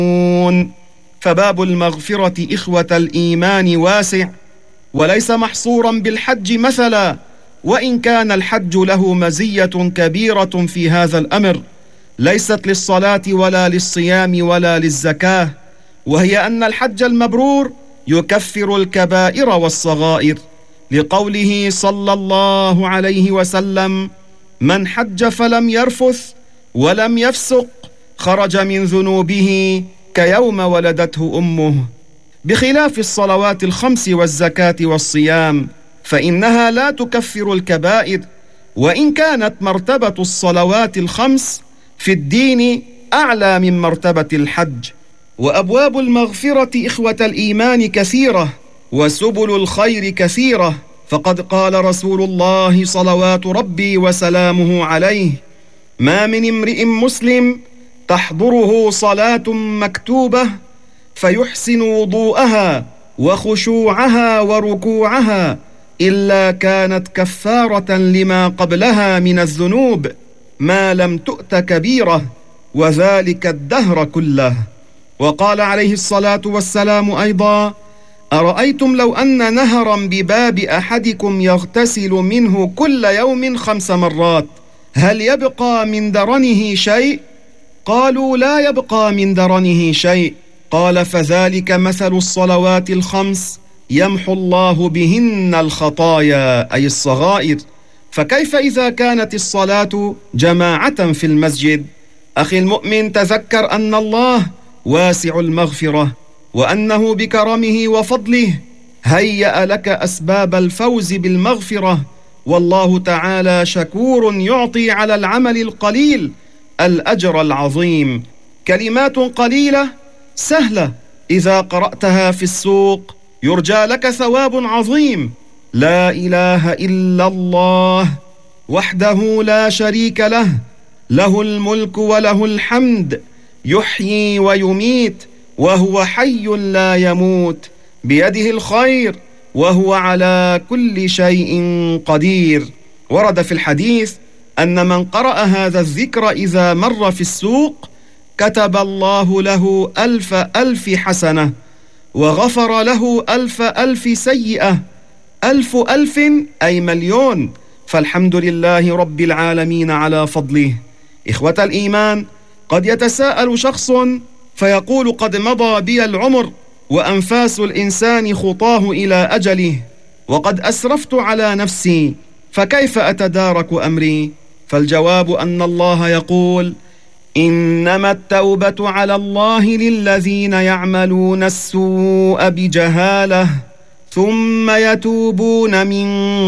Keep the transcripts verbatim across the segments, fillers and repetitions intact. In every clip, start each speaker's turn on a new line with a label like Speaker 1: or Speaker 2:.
Speaker 1: فباب المغفرة إخوة الإيمان واسع، وليس محصورا بالحج مثلا، وإن كان الحج له مزية كبيرة في هذا الأمر، ليست للصلاة ولا للصيام ولا للزكاة، وهي أن الحج المبرور يكفر الكبائر والصغائر، لقوله صلى الله عليه وسلم: من حج فلم يرفث ولم يفسق خرج من ذنوبه كيوم ولدته أمه، بخلاف الصلوات الخمس والزكاة والصيام، فإنها لا تكفر الكبائر، وإن كانت مرتبة الصلوات الخمس في الدين أعلى من مرتبة الحج. وأبواب المغفرة إخوة الإيمان كثيرة، وسبل الخير كثيرة، فقد قال رسول الله صلوات ربي وسلامه عليه: ما من امرئ مسلم تحضره صلاة مكتوبة فيحسن وضوءها وخشوعها وركوعها إلا كانت كفارة لما قبلها من الذنوب ما لم تؤت كبيرة، وذلك الدهر كله. وقال عليه الصلاة والسلام أيضا: أرأيتم لو أن نهرا بباب أحدكم يغتسل منه كل يوم خمس مرات هل يبقى من درنه شيء؟ قالوا: لا يبقى من درنه شيء. قال: فذلك مثل الصلوات الخمس يمحو الله بهن الخطايا، أي الصغائر، فكيف إذا كانت الصلاة جماعة في المسجد؟ أخي المؤمن، تذكر أن الله واسع المغفرة، وأنه بكرمه وفضله هيأ لك أسباب الفوز بالمغفرة، والله تعالى شكور يعطي على العمل القليل الأجر العظيم. كلمات قليلة سهلة إذا قرأتها في السوق يرجى لك ثواب عظيم: لا إله إلا الله وحده لا شريك له، له الملك وله الحمد، يحيي ويميت وهو حي لا يموت، بيده الخير وهو على كل شيء قدير. ورد في الحديث أن من قرأ هذا الذكر إذا مر في السوق كتب الله له ألف ألف حسنة، وغفر له ألف ألف سيئة. ألف ألف أي مليون، فالحمد لله رب العالمين على فضله. إخوة الإيمان، قد يتساءل شخص فيقول: قد مضى بي العمر وأنفاس الإنسان خطاه إلى أجله، وقد أسرفت على نفسي، فكيف أتدارك أمري؟ فالجواب أن الله يقول: إنما التوبة على الله للذين يعملون السوء بجهالة ثم يتوبون من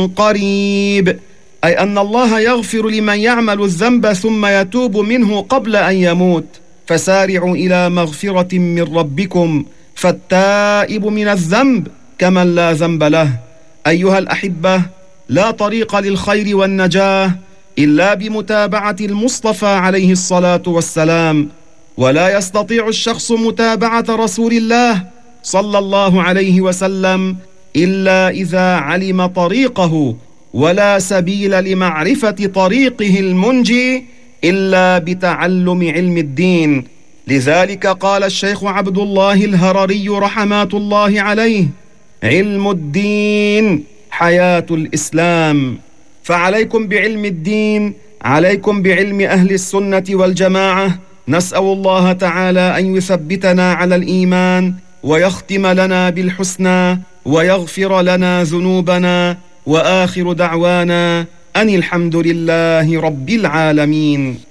Speaker 1: قريب، أي أن الله يغفر لمن يعمل الذنب ثم يتوب منه قبل أن يموت. فسارعوا إلى مغفرة من ربكم، فالتائب من الذنب كمن لا ذنب له. أيها الأحبة، لا طريق للخير والنجاة إلا بمتابعة المصطفى عليه الصلاة والسلام، ولا يستطيع الشخص متابعة رسول الله صلى الله عليه وسلم إلا إذا علم طريقه، ولا سبيل لمعرفة طريقه المنجي إلا بتعلم علم الدين. لذلك قال الشيخ عبد الله الهرري رحمات الله عليه: علم الدين حياة الإسلام. فعليكم بعلم الدين، عليكم بعلم أهل السنة والجماعة. نسأل الله تعالى أن يثبتنا على الإيمان، ويختم لنا بالحسنى، ويغفر لنا ذنوبنا. وآخر دعوانا أن الحمد لله رب العالمين.